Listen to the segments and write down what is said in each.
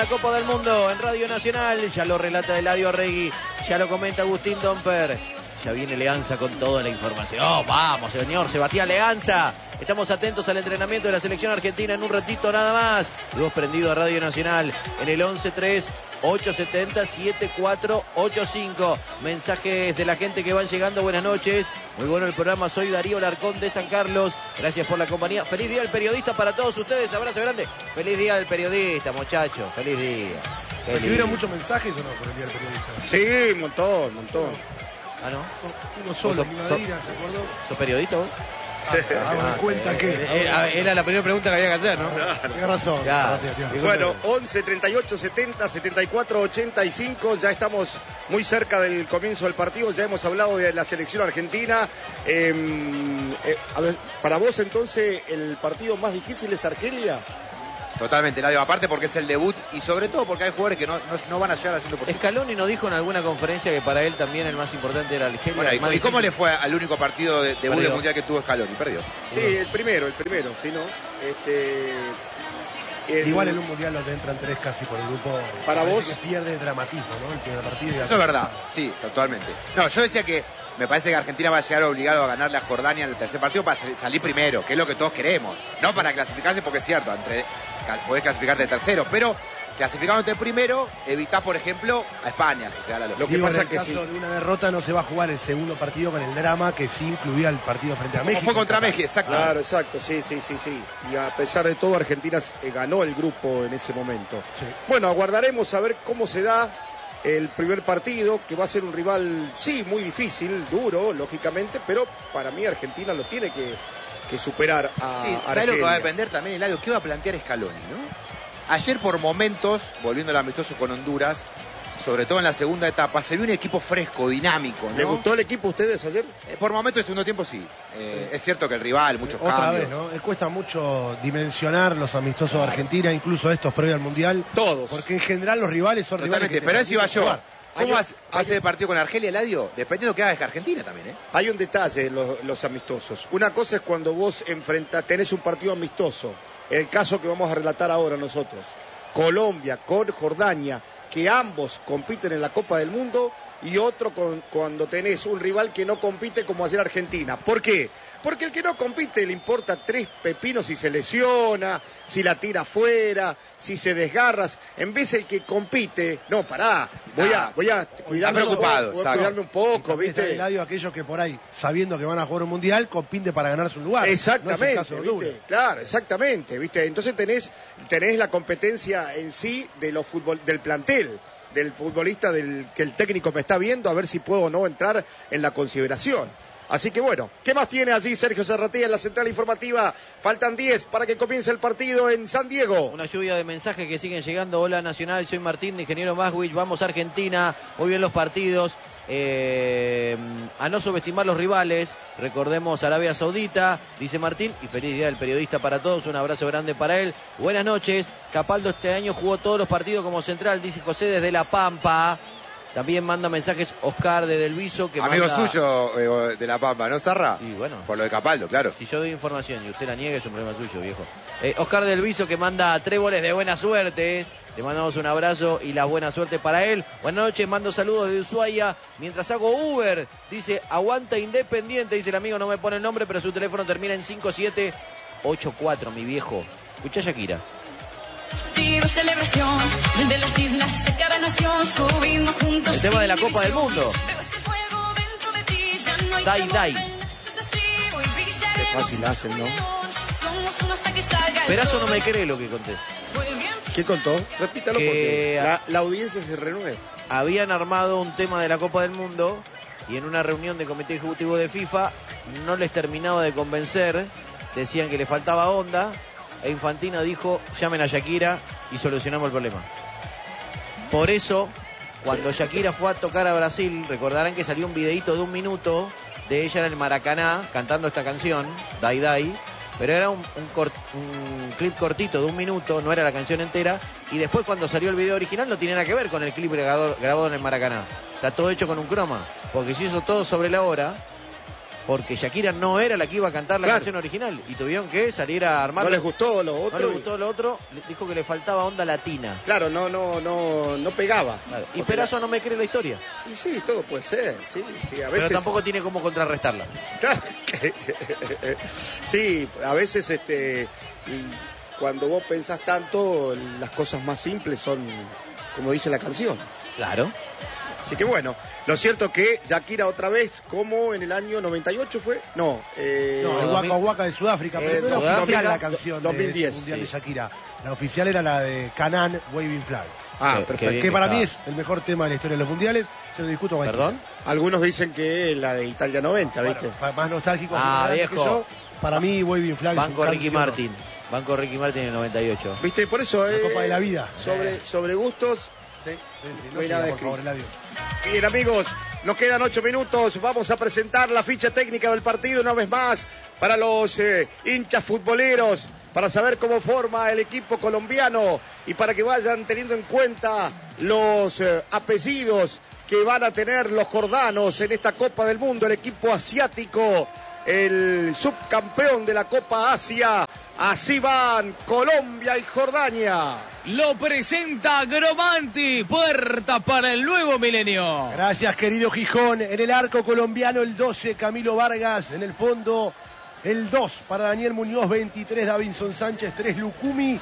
La Copa del Mundo en Radio Nacional, ya lo relata Eladio Arregui, ya lo comenta Agustín Domper. Ya viene Leanza con toda la información. Oh, vamos, señor Sebastián Leanza. Estamos atentos al entrenamiento de la selección argentina en un ratito nada más. Y vos prendido a Radio Nacional en el 11-3-870-7485. Mensajes de la gente que van llegando. Buenas noches. Muy bueno el programa. Soy Darío Larcón de San Carlos. Gracias por la compañía. Feliz día del periodista para todos ustedes. Abrazo grande. Feliz día del periodista, muchachos. Feliz día. ¿Recibieron muchos mensajes o no por el día del periodista? Sí, un montón. Ah, ¿no? Uno solo, ¿se acordó? ¿Sos periodista vos? Hago de cuenta que... Era la primera pregunta que había que hacer, ¿no? Tienes razón. Ya. Bueno, 11 38 70 74 85. Ya estamos muy cerca del comienzo del partido. Ya hemos hablado de la selección argentina. A ver, para vos entonces el partido más difícil es Argelia. Totalmente, Eladio, aparte porque es el debut y sobre todo porque hay jugadores que no van a llegar al 100%. Scaloni nos dijo en alguna conferencia que para él también el más importante era Argelia. Bueno, ¿y cómo le fue al único partido de debut del mundial que tuvo Scaloni? Perdió. Sí, el primero, ¿sí, no? Igual en un mundial donde entran tres casi por el grupo. Para vos que pierde dramatismo, ¿no? El primer partido. Eso es verdad, sí, totalmente. No, yo decía que me parece que Argentina va a llegar obligado a ganarle a Jordania en el tercer partido para salir primero, que es lo que todos queremos. No para clasificarse, porque es cierto, podés clasificarte de tercero, pero clasificándote primero, evitás, por ejemplo, a España, si se da la lógica. Lo que pasa en el que caso de una derrota no se va a jugar el segundo partido con el drama que sí incluía el partido frente a México. Como fue contra México, exacto. Claro, exacto, sí. Y a pesar de todo, Argentina ganó el grupo en ese momento. Sí. Bueno, aguardaremos a ver cómo se da el primer partido, que va a ser un rival, sí, muy difícil, duro, lógicamente, pero para mí Argentina lo tiene que superar a sí, Argelia. ¿sabés lo que va a depender también, Eladio? ¿Qué va a plantear Scaloni, no? Ayer por momentos, volviendo al amistoso con Honduras, sobre todo en la segunda etapa, se vio un equipo fresco, dinámico, ¿no? ¿Le gustó el equipo a ustedes ayer? Por momentos del segundo tiempo sí. Es cierto que el rival, muchos Otra cambios. vez, ¿no? Cuesta mucho dimensionar los amistosos de Argentina, incluso estos previos al Mundial. Todos. Porque en general los rivales son Totalmente, rivales que pero eso iba yo. jugar. ¿Cómo hace el partido con Argelia, Eladio? Dependiendo de que haga Argentina también, ¿eh? Hay un detalle en los amistosos. Una cosa es cuando vos tenés un partido amistoso. El caso que vamos a relatar ahora nosotros. Colombia con Jordania, que ambos compiten en la Copa del Mundo, y otro cuando tenés un rival que no compite como ayer Argentina. ¿Por qué? Porque el que no compite le importa tres pepinos si se lesiona, si la tira afuera, si se desgarra. En vez el que compite, no, pará, voy a cuidarme un poco, ¿viste? Está Eladio aquellos que por ahí, sabiendo que van a jugar un mundial, compiten para ganarse un lugar. Exactamente, no es el caso de ¿viste? Claro, exactamente, ¿viste? Entonces tenés la competencia en sí del plantel, del futbolista que el técnico me está viendo, a ver si puedo o no entrar en la consideración. Así que bueno, ¿qué más tiene allí Sergio Serratía en la central informativa? Faltan 10 para que comience el partido en San Diego. Una lluvia de mensajes que siguen llegando. Hola Nacional, soy Martín de Ingeniero Maswich. Vamos a Argentina, muy bien los partidos. A no subestimar los rivales. Recordemos Arabia Saudita, dice Martín, y feliz día del periodista para todos. Un abrazo grande para él. Buenas noches. Capaldo este año jugó todos los partidos como central, dice José desde La Pampa. También manda mensajes Oscar de Delviso. Amigo suyo de La Pampa, ¿no, Zarra? Y bueno. Por lo de Capaldo, claro. Si yo doy información y usted la niega, es un problema suyo, viejo. Oscar Delviso que manda tréboles de buena suerte. Le mandamos un abrazo y la buena suerte para él. Buenas noches, mando saludos de Ushuaia. Mientras hago Uber, dice, aguanta Independiente. Dice el amigo, no me pone el nombre, pero su teléfono termina en 5784, mi viejo. Escuchá Shakira. Celebración de las islas de cada nación, subimos juntos. El tema de la Copa del Mundo. Dai Dai. Qué fácil hacen, ¿no? Perazo no me cree lo que conté. ¿Qué contó? Repítalo porque la audiencia se renueve. Habían armado un tema de la Copa del Mundo y en una reunión de comité ejecutivo de FIFA no les terminaba de convencer. Decían que le faltaba onda. E Infantino dijo, llamen a Shakira y solucionamos el problema. Por eso, cuando Shakira fue a tocar a Brasil, recordarán que salió un videíto de 1 minuto de ella en el Maracaná cantando esta canción, Dai Dai, pero era un clip cortito de 1 minuto, no era la canción entera, y después cuando salió el video original no tiene nada que ver con el clip grabado en el Maracaná. Está todo hecho con un croma, porque si hizo todo sobre la hora, porque Shakira no era la que iba a cantar la canción original y tuvieron que salir a armarlo. No les gustó lo otro. No les gustó lo otro, dijo que le faltaba onda latina. Claro, no pegaba. Claro. Y Perazo no me cree la historia. Y sí, todo puede ser, sí, a veces. Pero tampoco tiene cómo contrarrestarla. Sí, a veces cuando vos pensás tanto, las cosas más simples son como dice la canción. Claro. Así que bueno, lo cierto que Shakira otra vez, como en el año 98 fue, no, el Waka Waka de Sudáfrica, pero no era oficial la canción 2010, mundial de Shakira. La oficial era la de Canaan, Waving Flag. Perfecto. Que para mí es el mejor tema de la historia de los mundiales, se lo discuto con ¿Perdón? Algunos dicen que la de Italia 90, ¿viste? Bueno, más nostálgico viejo. que yo, para mí Waving Flag Banco es un Ricky Martin. Banco Ricky Martin en el 98. ¿Viste? Por eso la Copa de la Vida. Sobre gustos. Sí, no hay nada por escrito. favor, Eladio. Bien, amigos, nos quedan 8 minutos. Vamos a presentar la ficha técnica del partido una vez más para los hinchas futboleros, para saber cómo forma el equipo colombiano y para que vayan teniendo en cuenta los apellidos que van a tener los jordanos en esta Copa del Mundo, el equipo asiático, el subcampeón de la Copa Asia. Así van Colombia y Jordania. Lo presenta Gromanti, puerta para el nuevo milenio. Gracias, querido Gijón. En el arco colombiano, el 12, Camilo Vargas. En el fondo, el 2 para Daniel Muñoz, 23, Davinson Sánchez, 3, Lucumi,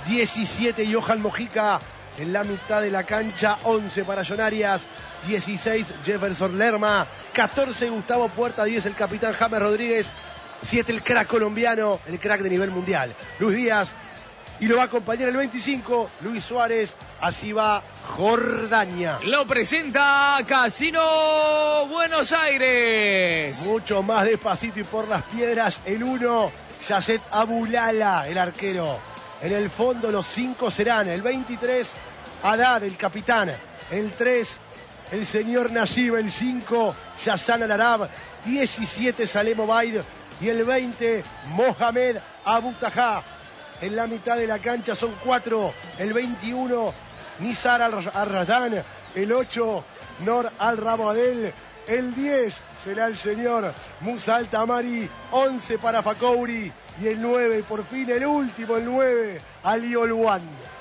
17, Johan Mojica. En la mitad de la cancha, 11 para John Arias, 16, Jefferson Lerma, 14, Gustavo Puerta, 10, el capitán James Rodríguez, 7, el crack colombiano, el crack de nivel mundial, Luis Díaz. Y lo va a acompañar el 25, Luis Suárez. Así va Jordania. Lo presenta Casino Buenos Aires. Mucho más despacito y por las piedras. El 1, Yacet Abulala, el arquero. En el fondo los 5 serán el 23, Haddad, el capitán. El 3, el señor Nasib. El 5, Yassan Al-Arab. 17, Salem Obaid. Y el 20, Mohamed Abu Tajá. En la mitad de la cancha son 4. El 21, Nizar Al-Rayan. El 8, Nor Al-Ramadel. El 10 será el señor Musa Al-Tamari. 11 para Fakouri. Y el 9, por fin el último, el 9, Ali Olwan.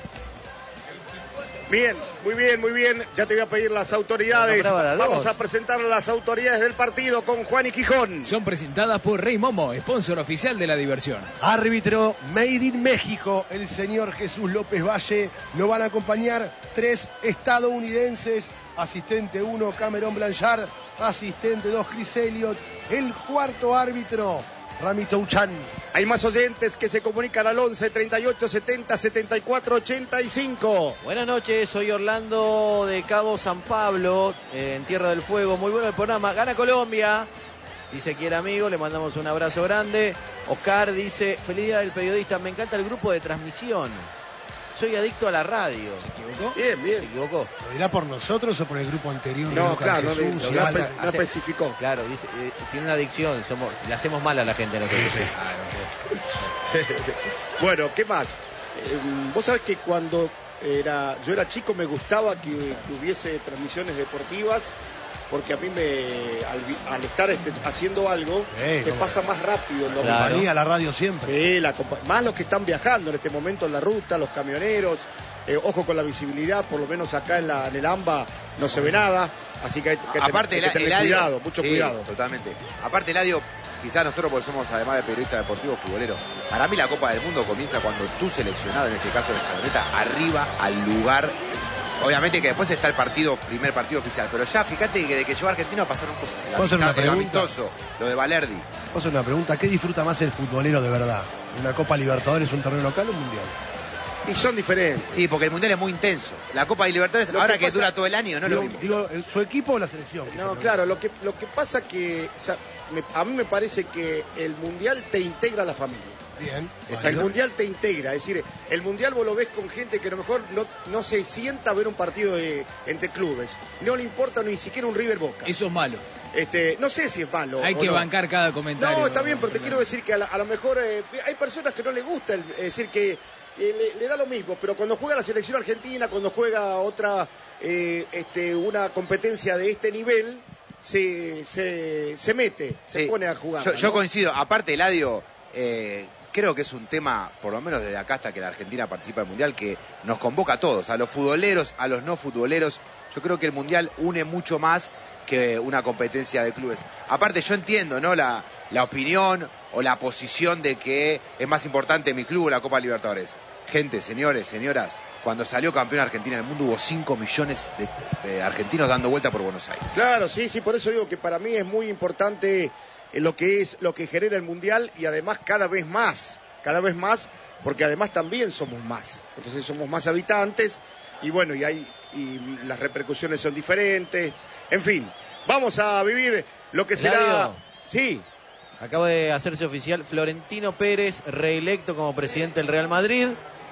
Bien, muy bien, muy bien. Ya te voy a pedir las autoridades. Vamos a presentar las autoridades del partido con Juan y Gijón. Son presentadas por Rey Momo, sponsor oficial de la diversión. Árbitro Made in México, el señor Jesús López Valle. Lo van a acompañar 3 estadounidenses. Asistente 1, Cameron Blanchard. Asistente 2, Chris Elliott. El cuarto árbitro, Ramito Uchan. Hay más oyentes que se comunican al 11 38 70 74 85. Buenas noches, soy Orlando de Cabo San Pablo, en Tierra del Fuego. Muy bueno el programa. Gana Colombia, dice que era amigo, le mandamos un abrazo grande. Oscar dice, feliz día del periodista, me encanta el grupo de transmisión. Soy adicto a la radio. ¿Se equivocó? Bien, bien. ¿Se equivocó? ¿Lo dirá por nosotros o por el grupo anterior? No, claro, Jesús, no especificó. Claro, dice, tiene una adicción, le hacemos mal a la gente nosotros. Bueno, ¿qué más? Vos sabés que cuando yo era chico me gustaba que hubiese transmisiones deportivas, porque a mí al estar haciendo algo, se pasa más rápido. La compañía, la radio siempre. Sí, más los que están viajando en este momento en la ruta, los camioneros. Ojo con la visibilidad, por lo menos acá en el AMBA no se ve nada, así que hay que tener cuidado, mucho cuidado. Totalmente. Aparte, Eladio, quizás nosotros porque somos, además de periodistas deportivos, futboleros, para mí la Copa del Mundo comienza cuando tu seleccionado, en este caso el escaloneta, arriba al lugar. Obviamente que después está el primer partido oficial, pero ya fíjate que de que llegó a Argentina pasaron cosas. ¿Puedo hacer una pregunta? Amistoso, lo de Valerdi. Puedo hacer una pregunta, ¿qué disfruta más el futbolero de verdad? ¿Una Copa Libertadores, un torneo local o un mundial? Y son diferentes. Sí, porque el mundial es muy intenso. La Copa de Libertadores, ahora que dura todo el año, no lo mismo. Digo, ¿su equipo o la selección? No, claro, lo que pasa que a mí me parece que el mundial te integra a la familia. Bien. El mundial te integra, es decir, el mundial vos lo ves con gente que a lo mejor no se sienta a ver un partido entre clubes. No le importa ni siquiera un River Boca. Eso es malo. No sé si es malo. Hay que bancar cada comentario. No, está bien, pero te quiero decir que a lo mejor hay personas que no les gusta, es decir, que le da lo mismo, pero cuando juega la selección argentina, cuando juega otra, una competencia de este nivel, se mete, se pone a jugar. Yo coincido. Aparte, Eladio, creo que es un tema, por lo menos desde acá hasta que la Argentina participa del Mundial, que nos convoca a todos, a los futboleros, a los no futboleros. Yo creo que el Mundial une mucho más que una competencia de clubes. Aparte, yo entiendo, ¿no?, la opinión o la posición de que es más importante mi club o la Copa Libertadores. Gente, señores, señoras, cuando salió campeón Argentina en el mundo hubo 5 millones de argentinos dando vuelta por Buenos Aires. Claro, sí, por eso digo que para mí es muy importante lo que genera el Mundial, y además cada vez más, porque además también somos más. Entonces somos más habitantes y bueno, y las repercusiones son diferentes. En fin, vamos a vivir lo que será. Eladio. Sí. Acaba de hacerse oficial Florentino Pérez, reelecto como presidente del Real Madrid,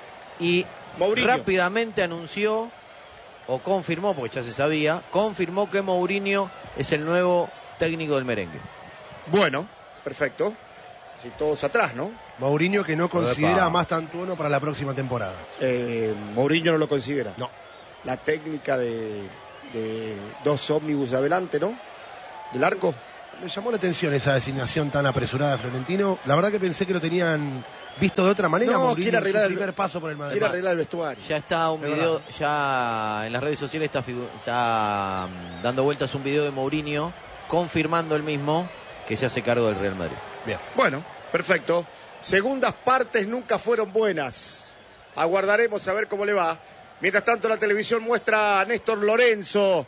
y Mourinho rápidamente anunció, o confirmó, porque ya se sabía, confirmó que Mourinho es el nuevo técnico del merengue. Bueno, perfecto. Sí, todos atrás, ¿no? Mourinho, que no considera Epa. a más Tantuono para la próxima temporada. Mourinho no lo considera. No. La técnica de dos ómnibus de adelante, ¿no? Del arco. Me llamó la atención esa designación tan apresurada de Florentino. La verdad que pensé que lo tenían visto de otra manera. No, Mourinho quiere en su arreglar primer paso por el Madrid. Quiere arreglar el vestuario. Ya está un Es video, verdad. ya en las redes sociales está dando vueltas un video de Mourinho confirmando él mismo que se hace cargo del Real Madrid. Bien. Bueno, perfecto. Segundas partes nunca fueron buenas. Aguardaremos a ver cómo le va. Mientras tanto, la televisión muestra a Néstor Lorenzo,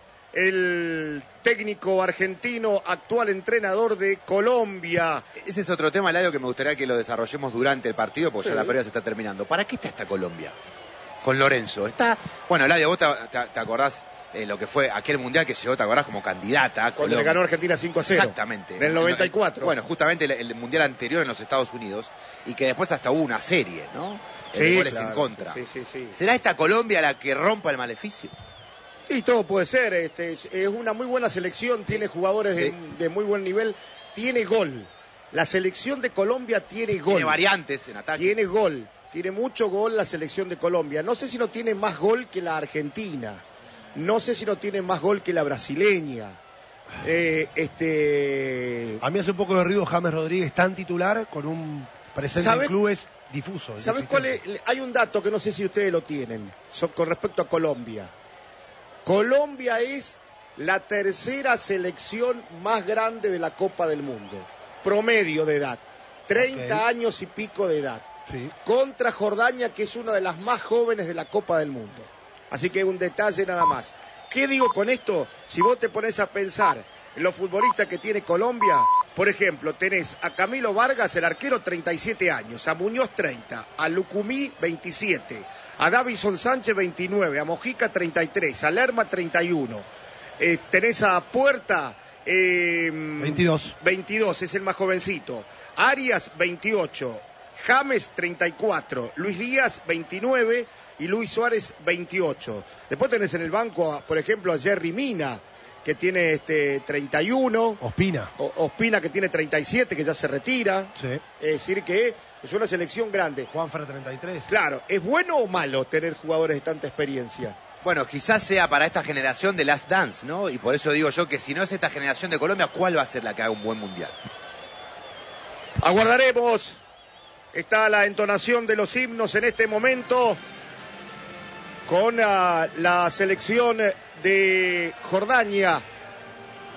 el técnico argentino, actual entrenador de Colombia. Ese es otro tema, Eladio, que me gustaría que lo desarrollemos durante el partido, porque Sí. ya la previa se está terminando. ¿Para qué está esta Colombia? Con Lorenzo. Bueno, Eladio, vos te acordás lo que fue aquel Mundial que llegó, ¿te acordás? Como candidata a Cuando le Colombia. ganó Argentina 5-0. Exactamente. En el 94. Bueno, justamente el Mundial anterior en los Estados Unidos, y que después hasta hubo una serie, ¿no? De Sí, goles claro. en contra. Sí. ¿Será esta Colombia la que rompa el maleficio? Y todo puede ser. Es una muy buena selección, tiene jugadores de muy buen nivel, tiene gol. La selección de Colombia tiene gol. Tiene variantes en ataque. Tiene gol, tiene mucho gol la selección de Colombia. No sé si no tiene más gol que la Argentina. No sé si no tiene más gol que la brasileña. A mí hace un poco de ruido James Rodríguez tan titular con un presente ¿Sabe- en clubes difuso. ¿Sabes cuál es? Hay un dato que no sé si ustedes lo tienen con respecto a Colombia. Colombia es la tercera selección más grande de la Copa del Mundo. Promedio de edad. 30 Ok. años y pico de edad. Sí. Contra Jordania, que es una de las más jóvenes de la Copa del Mundo. Así que un detalle nada más. ¿Qué digo con esto? Si vos te pones a pensar en los futbolistas que tiene Colombia, por ejemplo, tenés a Camilo Vargas, el arquero, 37 años, a Muñoz, 30, a Lucumí, 27, a Davison Sánchez, 29, a Mojica, 33, a Lerma, 31. Tenés a Puerta, 22. 22, es el más jovencito. Arias, 28. James, 34. Luis Díaz, 29. Y Luis Suárez, 28. Después tenés en el banco, por ejemplo, a Jerry Mina, que tiene 31. Ospina. Ospina, que tiene 37, que ya se retira. Sí. Es decir, que es una selección grande. Juanfer 33. Claro, ¿es bueno o malo tener jugadores de tanta experiencia? Bueno, quizás sea para esta generación de Last Dance, ¿no? Y por eso digo yo que si no es esta generación de Colombia, ¿cuál va a ser la que haga un buen mundial? Aguardaremos. Está la entonación de los himnos en este momento con la selección de Jordania.